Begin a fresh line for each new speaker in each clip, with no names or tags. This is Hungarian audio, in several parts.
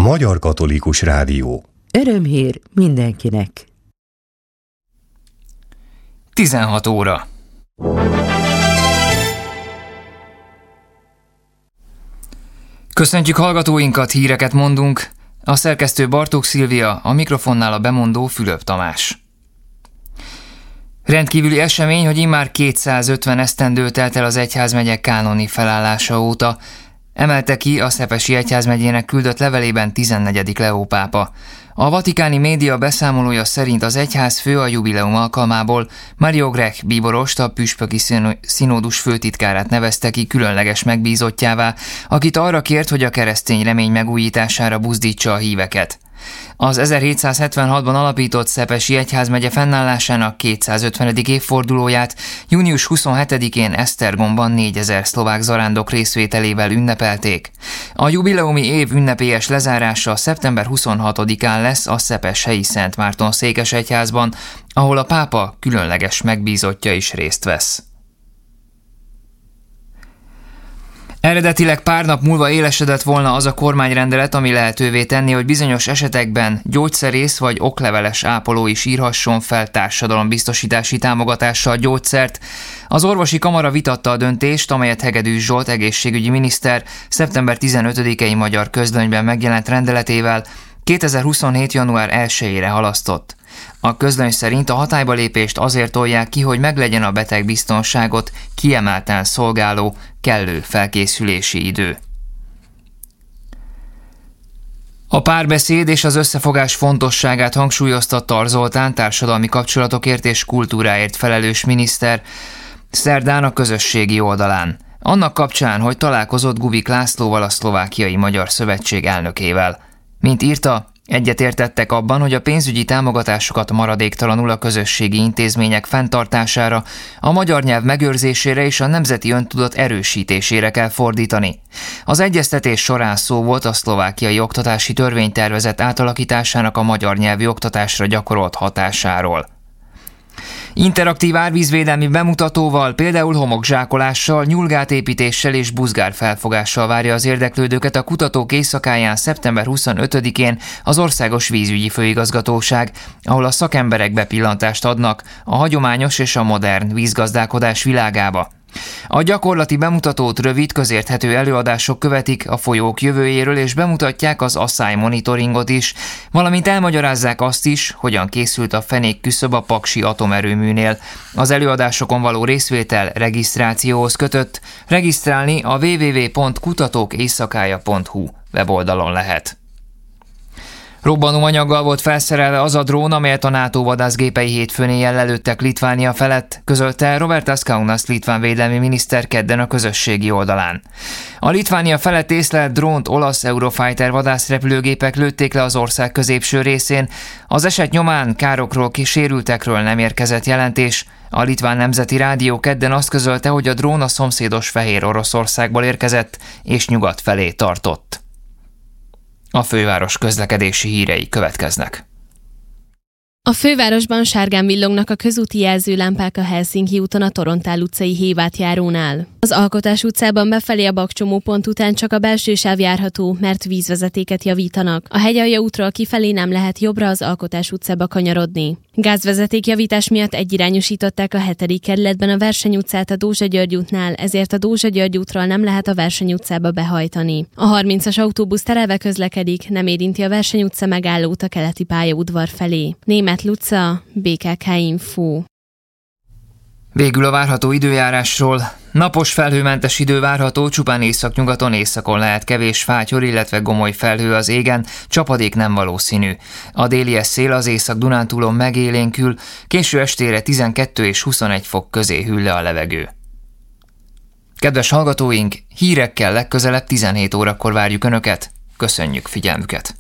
Magyar Katolikus Rádió.
Örömhír mindenkinek.
16 óra. Köszöntjük hallgatóinkat, híreket mondunk. A szerkesztő Bartók Szilvia, a mikrofonnál a bemondó Fülöp Tamás. Rendkívüli esemény, hogy immár 250 esztendő telt el az egyházmegyek kánoni felállása óta, emelte ki a Szepesi Egyházmegyének küldött levelében 14. Leó pápa. A vatikáni média beszámolója szerint az egyházfő a jubileum alkalmából Mario Grech bíborost, a püspöki színódus főtitkárát nevezte ki különleges megbízottjává, akit arra kért, hogy a keresztény remény megújítására buzdítsa a híveket. Az 1776-ban alapított Szepesi Egyházmegye fennállásának 250. évfordulóját június 27-én Esztergomban 4000 szlovák zarándok részvételével ünnepelték. A jubileumi év ünnepélyes lezárása szeptember 26-án lesz a Szepes helyi Szent Márton székesegyházban, ahol a pápa különleges megbízottja is részt vesz. Eredetileg pár nap múlva élesedett volna az a kormányrendelet, ami lehetővé tenni, hogy bizonyos esetekben gyógyszerész vagy okleveles ápoló is írhasson fel társadalombiztosítási támogatással gyógyszert. Az orvosi kamara vitatta a döntést, amelyet Hegedűs Zsolt egészségügyi miniszter szeptember 15-i Magyar Közlönyben megjelent rendeletével 2027. január 1-ére halasztott. A közlöny szerint a hatályba lépést azért tolják ki, hogy meglegyen a betegbiztonságot kiemelten szolgáló, kellő felkészülési idő. A párbeszéd és az összefogás fontosságát hangsúlyozta Tar Zoltán társadalmi kapcsolatokért és kultúráért felelős miniszter szerdán a közösségi oldalán. Annak kapcsán, hogy találkozott Guvik Lászlóval, a Szlovákiai Magyar Szövetség elnökével. Mint írta, egyetértettek abban, hogy a pénzügyi támogatásokat maradéktalanul a közösségi intézmények fenntartására, a magyar nyelv megőrzésére és a nemzeti öntudat erősítésére kell fordítani. Az egyeztetés során szó volt a szlovákiai oktatási törvénytervezet átalakításának a magyar nyelvi oktatásra gyakorolt hatásáról. Interaktív árvízvédelmi bemutatóval, például homokzsákolással, nyulgátépítéssel és buzgárfelfogással várja az érdeklődőket a Kutatók Éjszakáján szeptember 25-én az Országos Vízügyi Főigazgatóság, ahol a szakemberek bepillantást adnak a hagyományos és a modern vízgazdálkodás világába. A gyakorlati bemutatót rövid, közérthető előadások követik a folyók jövőjéről, és bemutatják az asszály monitoringot is, valamint elmagyarázzák azt is, hogyan készült a fenék küszöb a paksi atomerőműnél. Az előadásokon való részvétel regisztrációhoz kötött, regisztrálni a www.kutatókéjszakája.hu weboldalon lehet. Robbanóanyaggal volt felszerelve az a drón, amelyet a NATO vadászgépei hétfőn éjjel lelőttek Litvánia felett, közölte Robertas Kaunas litván védelmi miniszter kedden a közösségi oldalán. A Litvánia felett észlelt drónt olasz Eurofighter vadászrepülőgépek lőtték le az ország középső részén. Az eset nyomán károkról, sérültekről nem érkezett jelentés. A Litván Nemzeti Rádió kedden azt közölte, hogy a drón a szomszédos Fehér Oroszországból érkezett és nyugat felé tartott. A főváros közlekedési hírei következnek.
A fővárosban sárgán villognak a közúti jelzőlámpák a Helsinki úton a Torontál utcai hévátjárónál. Az Alkotás utcában befelé a bakcsomópont után csak a belső sáv járható, mert vízvezetéket javítanak. A Hegyalja útról kifelé nem lehet jobbra az Alkotás utcába kanyarodni. Gázvezetékjavítás miatt egyirányosították a 7. kerületben a Verseny utcát a Dózsa György útnál, ezért a Dózsa György útról nem lehet a Verseny utcába behajtani. A 30-as autóbusz terelve közlekedik, nem érinti a Verseny utca megállót a keleti pályaudvar felé. Németh Luca, BKK Info.
Végül a várható időjárásról. Napos felhőmentes idő várható, csupán északnyugaton, északon lehet kevés fátyor, illetve gomoly felhő az égen, csapadék nem valószínű. A délies szél az Észak-Dunántúlon megélénkül, késő estére 12 és 21 fok közé hűl le a levegő. Kedves hallgatóink, hírekkel legközelebb 17 órakor várjuk Önöket. Köszönjük figyelmüket!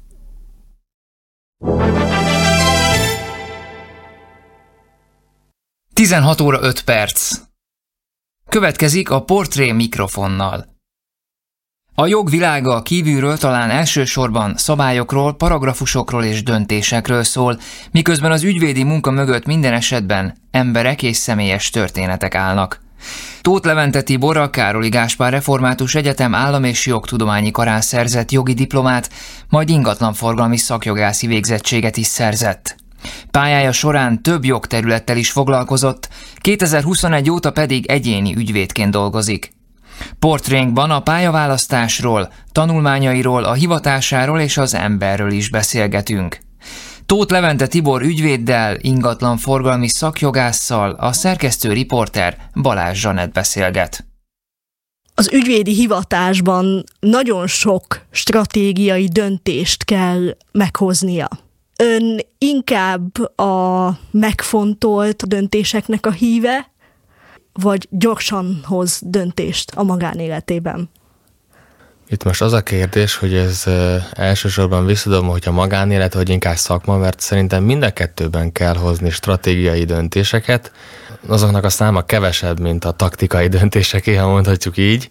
16 óra 5 perc. Következik a portré mikrofonnal. A jogvilága kívülről talán elsősorban szabályokról, paragrafusokról és döntésekről szól, miközben az ügyvédi munka mögött minden esetben emberek és személyes történetek állnak. Tóth Levente Tibor a Károli Gáspár Református Egyetem Állam- és Jogtudományi Karán szerzett jogi diplomát, majd ingatlanforgalmi szakjogászi végzettséget is szerzett. Pályája során több jogterülettel is foglalkozott, 2021 óta pedig egyéni ügyvédként dolgozik. Portrénkban a pályaválasztásról, tanulmányairól, a hivatásáról és az emberről is beszélgetünk. Tóth Levente Tibor ügyvéddel, ingatlanforgalmi szakjogásszal a szerkesztő riporter Balázs Zsanett beszélget.
Az ügyvédi hivatásban nagyon sok stratégiai döntést kell meghoznia. Ön inkább a megfontolt döntéseknek a híve, vagy gyorsan hoz döntést a magánéletében?
Itt most az a kérdés, hogy ez elsősorban visszadom, hogy a magánélet, vagy inkább szakma, mert szerintem mind a kettőben kell hozni stratégiai döntéseket. Azoknak a száma kevesebb, mint a taktikai döntéseké, ha mondhatjuk így,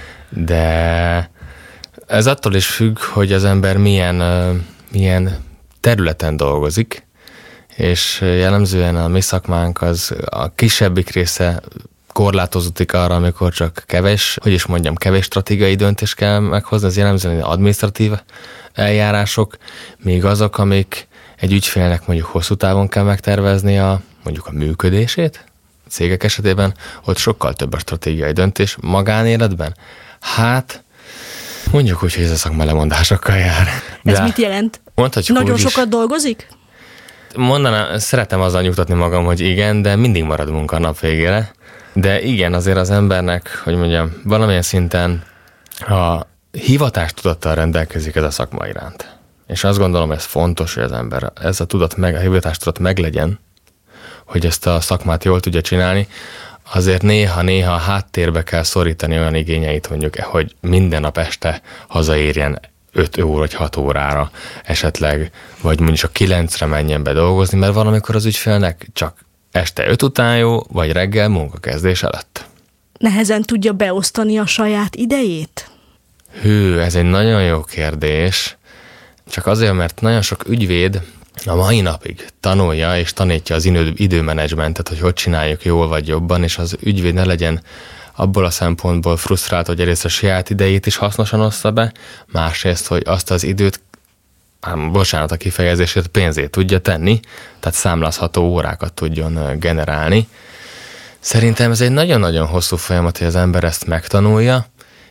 de ez attól is függ, hogy az ember milyen területen dolgozik, és jellemzően a mi szakmánk az a kisebbik része korlátozódik arra, amikor csak kevés stratégiai döntést kell meghozni, az jellemzően adminisztratív eljárások, még azok, amik egy ügyfélnek mondjuk hosszú távon kell megtervezni mondjuk a működését. A cégek esetében ott sokkal több a stratégiai döntés. Magánéletben? Hát, mondjuk úgy, hogy ez a szakma lemondásokkal jár.
Ez mit jelent? Nagyon sokat dolgozik?
Szeretem azzal nyugtatni magam, hogy igen, de mindig marad munka a nap végére. De igen, azért az embernek, hogy mondjam, valamilyen szinten a hivatástudattal rendelkezik ez a szakma iránt. És azt gondolom, ez fontos, hogy az ember ez a hivatástudat meglegyen, hogy ezt a szakmát jól tudja csinálni. Azért néha háttérbe kell szorítani olyan igényeit, mondjuk, hogy minden nap este hazaérjen 5 óra vagy 6 órára esetleg, vagy mondjuk a 9-re menjen be dolgozni, mert valamikor az ügyfélnek csak este 5 után jó, vagy reggel munkakezdés előtt.
Nehezen tudja beosztani a saját idejét?
Ez egy nagyon jó kérdés. Csak azért, mert nagyon sok ügyvéd a mai napig tanulja és tanítja az időmenedzsmentet, hogy csináljuk jól vagy jobban, és az ügyvéd ne legyen abból a szempontból frusztrált, hogy egyrészt a saját idejét is hasznosan ossza be, másrészt, hogy azt az időt, bocsánat a kifejezését, pénzét tudja tenni, tehát számlázható órákat tudjon generálni. Szerintem ez egy nagyon-nagyon hosszú folyamat, hogy az ember ezt megtanulja,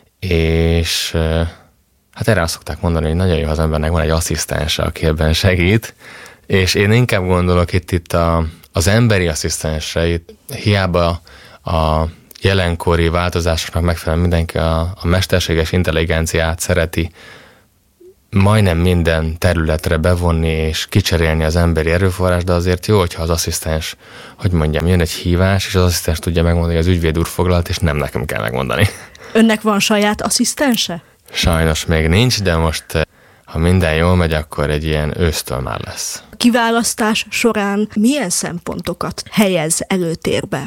és hát erre azt szokták mondani, hogy nagyon jó, az embernek van egy asszisztense, aki ebben segít, és én inkább gondolok itt az emberi asszisztensre, hiába a jelenkori változásoknak megfelelően mindenki a mesterséges intelligenciát szereti majdnem minden területre bevonni és kicserélni az emberi erőforrás, de azért jó, hogyha az asszisztens, jön egy hívás, és az asszisztens tudja megmondani, hogy az ügyvéd úr foglalt, és nem nekem kell megmondani.
Önnek van saját asszisztense?
Sajnos még nincs, de most, ha minden jól megy, akkor egy ilyen ősztől már lesz.
A kiválasztás során milyen szempontokat helyez előtérbe?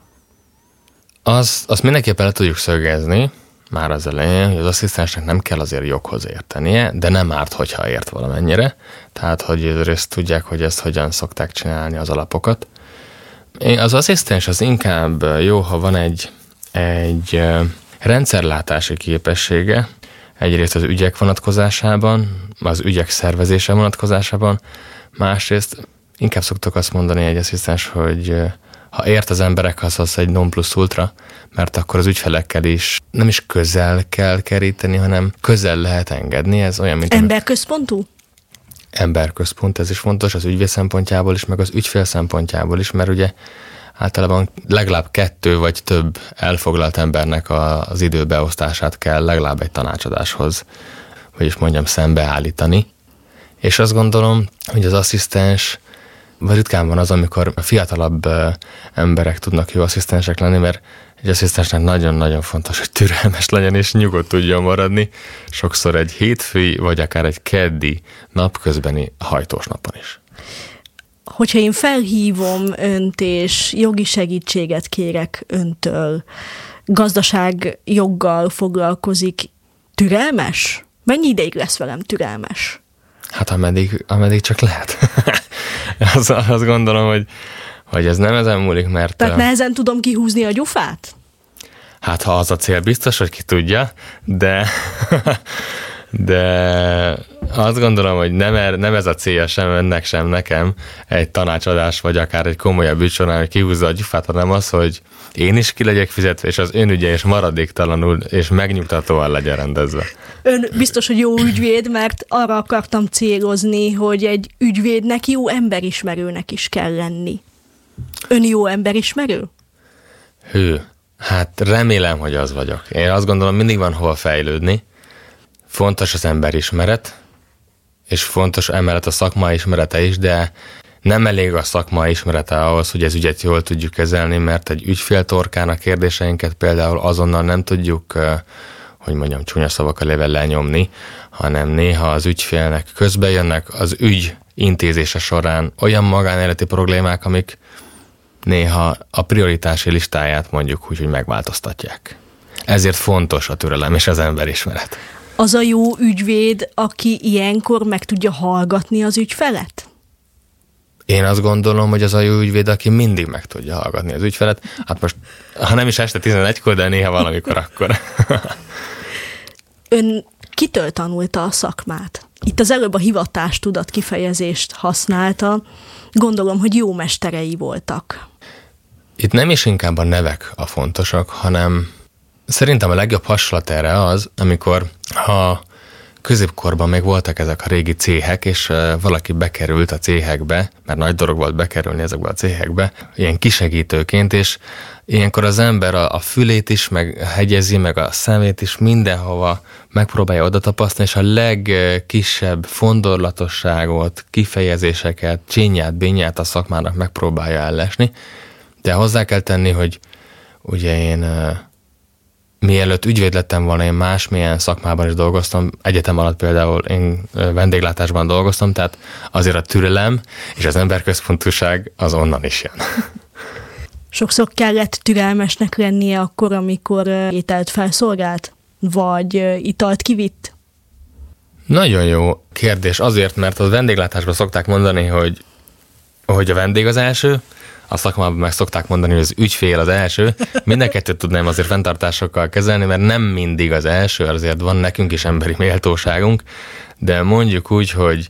Azt mindenképpen le tudjuk szögezni, már az elején, hogy az asszisztensnek nem kell azért joghoz értenie, de nem árt, hogyha ért valamennyire. Tehát, hogy ezt tudják, hogy ezt hogyan szokták csinálni az alapokat. Az asszisztens az inkább jó, ha van egy rendszerlátási képessége, egyrészt az ügyek vonatkozásában, az ügyek szervezése vonatkozásában, másrészt inkább szoktak azt mondani egy asszisztens, hogy ha ért az emberekhez, az egy non plus ultra, mert akkor az ügyfelekkel is nem is közel kell keríteni, hanem közel lehet engedni. Ez olyan, mint
emberközpontú?
Emberközpont, ez is fontos az ügyvéd szempontjából is, meg az ügyfél szempontjából is, mert ugye általában legalább 2 vagy több elfoglalt embernek az időbeosztását kell legalább egy tanácsadáshoz, vagyis szembeállítani. És azt gondolom, hogy az asszisztens, vagy ritkán van az, amikor a fiatalabb emberek tudnak jó asszisztensek lenni, mert egy asszisztensnek nagyon-nagyon fontos, hogy türelmes legyen és nyugodt tudjon maradni, sokszor egy hétfői, vagy akár egy keddi napközbeni hajtós napon is.
Hogyha én felhívom önt, és jogi segítséget kérek öntől, gazdaságjoggal foglalkozik, türelmes? Mennyi ideig lesz velem türelmes?
Hát ameddig csak lehet. Azt gondolom, hogy ez nem ezen múlik, mert...
Tehát nehezen tudom kihúzni a gyufát?
Hát ha az a cél, biztos, hogy ki tudja, de azt gondolom, hogy nem ez a célja sem önnek, sem nekem egy tanácsadás, vagy akár egy komolyabb ügy során, hogy kihúzza a gyufát, hanem az, hogy én is ki legyek fizetve, és az önügye is maradéktalanul és megnyugtatóan legyen rendezve.
Ön biztos, hogy jó ügyvéd, mert arra akartam célozni, hogy egy ügyvédnek jó emberismerőnek is kell lenni. Ön jó emberismerő?
Hát remélem, hogy az vagyok. Én azt gondolom, mindig van hova fejlődni. Fontos az emberismeret, és fontos emellett a szakmai ismerete is, de nem elég a szakmai ismerete ahhoz, hogy ez ügyet jól tudjuk kezelni, mert egy ügyfél torkán a kérdéseinket például azonnal nem tudjuk, hogy mondjam, csúnya szavakkal éve lenyomni, hanem néha az ügyfélnek közbe jönnek az ügy intézése során olyan magánéleti problémák, amik néha a prioritási listáját mondjuk úgy, hogy megváltoztatják. Ezért fontos a türelem és az emberismeret.
Az a jó ügyvéd, aki ilyenkor meg tudja hallgatni az ügyfelet?
Én azt gondolom, hogy az a jó ügyvéd, aki mindig meg tudja hallgatni az ügyfelet. Hát most, ha nem is este 11-kor, de néha valamikor akkor.
Ön kitől tanulta a szakmát? Itt az előbb a hivatástudat kifejezést használta. Gondolom, hogy jó mesterei voltak.
Itt nem is inkább a nevek a fontosak, hanem szerintem a legjobb hasonlat erre az, amikor ha középkorban még voltak ezek a régi céhek, és valaki bekerült a céhekbe, mert nagy dolog volt bekerülni ezekbe a céhekbe, ilyen kisegítőként, és ilyenkor az ember a fülét is, meg hegyezi, meg a szemét is mindenhova megpróbálja oda tapasztalni, és a legkisebb fondorlatosságot, kifejezéseket, csinyát, binyát a szakmának megpróbálja ellesni. De hozzá kell tenni, hogy ugye én mielőtt ügyvéd lettem volna, én másmilyen szakmában is dolgoztam. Egyetem alatt például én vendéglátásban dolgoztam, tehát azért a türelem és az emberközpontúság az onnan is jön.
Sokszor kellett türelmesnek lennie akkor, amikor ételt felszolgált? Vagy italt kivitt?
Nagyon jó kérdés. Azért, mert a vendéglátásban szokták mondani, hogy a vendég az első, a szakmában meg szokták mondani, hogy az ügyfél az első. Minden kettőt tudnám azért fenntartásokkal kezelni, mert nem mindig az első, azért van nekünk is emberi méltóságunk, de mondjuk úgy, hogy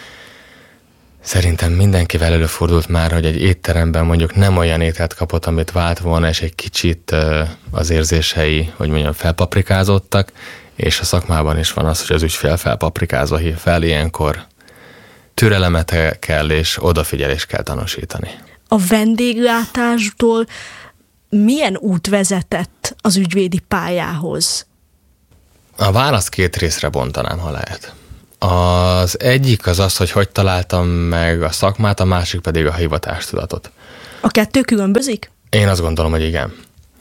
szerintem mindenkivel előfordult már, hogy egy étteremben mondjuk nem olyan ételt kapott, amit vált volna, és egy kicsit az érzései, hogy mondjam, felpaprikázottak, és a szakmában is van az, hogy az ügyfél felpaprikázva hív fel, ilyenkor türelemet kell és odafigyelést kell tanúsítani.
A vendéglátástól milyen út vezetett az ügyvédi pályához?
A választ két részre bontanám, ha lehet. Az egyik az, hogy találtam meg a szakmát, a másik pedig a hivatástudatot.
A kettő különbözik?
Én azt gondolom, hogy igen.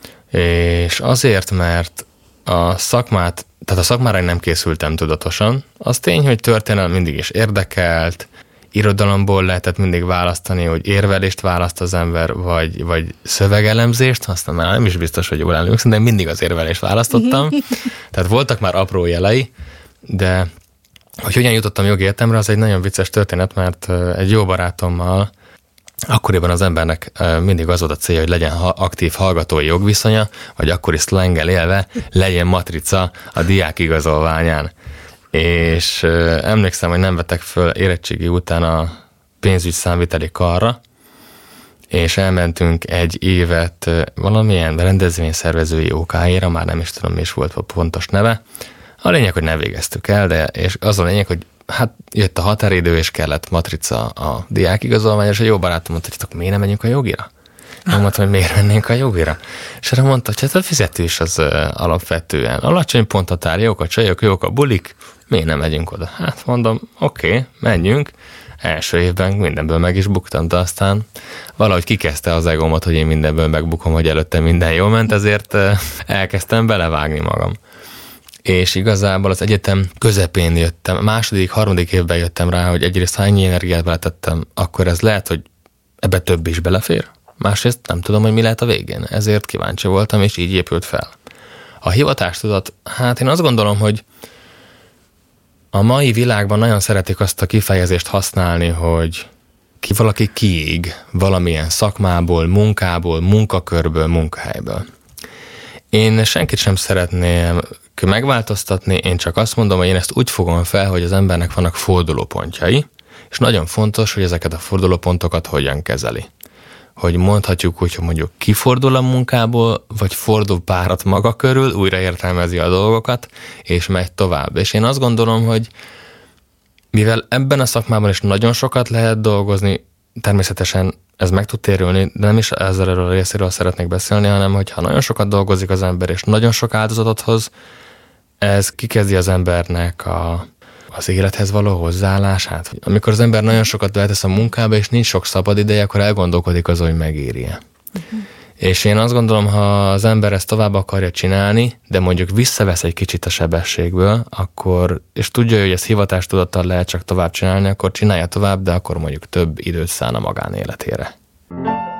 És azért, mert a szakmára én nem készültem tudatosan. Az tény, hogy történelem mindig is érdekelt, irodalomból lehetett mindig választani, hogy érvelést választ az ember, vagy szövegelemzést, aztán már nem is biztos, hogy jól emlékszem, de mindig az érvelést választottam. Tehát voltak már apró jelei, de hogy hogyan jutottam jogi egyetemre, az egy nagyon vicces történet, mert egy jó barátommal akkoriban az embernek mindig az volt a célja, hogy legyen aktív hallgatói jogviszonya, vagy akkori szlenggel élve legyen matrica a diákigazolványán. És emlékszem, hogy nem vettek föl érettségi után a pénzügyszámviteli karra, és elmentünk egy évet valamilyen rendezvényszervezői OK-ra, már nem is tudom, mi is volt a pontos neve. A lényeg, hogy nem végeztük el, és az a lényeg, hogy hát jött a határidő, és kellett matrica a diákigazolvány, és a jó barátom mondta, hogy miért nem megyünk a jogira? Én mondtam, hogy miért mennénk a jogira? És erre mondta, hogy hát a fizetős az alapvetően alacsony ponthatár, jók a csajok, jók a bulik, miért nem megyünk oda? Hát mondom, oké, menjünk. Első évben mindenből meg is buktam, de aztán valahogy kikezdte az egómat, hogy én mindenből megbukom, hogy előtte minden jól ment, ezért elkezdtem belevágni magam. És igazából az egyetem közepén jöttem, második, harmadik évben jöttem rá, hogy egyrészt ha ennyi energiát beletettem, akkor ez lehet, hogy ebbe több is belefér. Másrészt nem tudom, hogy mi lehet a végén. Ezért kíváncsi voltam, és így épült fel. A hivatástudat, hát én azt gondolom, hogy a mai világban nagyon szeretik azt a kifejezést használni, hogy valaki kiég valamilyen szakmából, munkából, munkakörből, munkahelyből. Én senkit sem szeretném megváltoztatni, én csak azt mondom, hogy én ezt úgy fogom fel, hogy az embernek vannak fordulópontjai, és nagyon fontos, hogy ezeket a fordulópontokat hogyan kezeli. Hogy mondhatjuk úgy, hogy mondjuk kifordul a munkából, vagy fordul párat maga körül, újra értelmezi a dolgokat, és megy tovább. És én azt gondolom, hogy mivel ebben a szakmában is nagyon sokat lehet dolgozni, természetesen ez meg tud térülni, de nem is ezzel a részéről szeretnék beszélni, hanem hogyha nagyon sokat dolgozik az ember, és nagyon sok áldozatot hoz, ez kikezdi az embernek az élethez való hozzáállását. Amikor az ember nagyon sokat beletesz a munkába, és nincs sok szabad ideje, akkor elgondolkodik azon, hogy megéri-e. És én azt gondolom, ha az ember ezt tovább akarja csinálni, de mondjuk visszavesz egy kicsit a sebességből, akkor, és tudja, hogy ez hivatástudattal lehet csak tovább csinálni, akkor csinálja tovább, de akkor mondjuk több időt szán a magánéletére.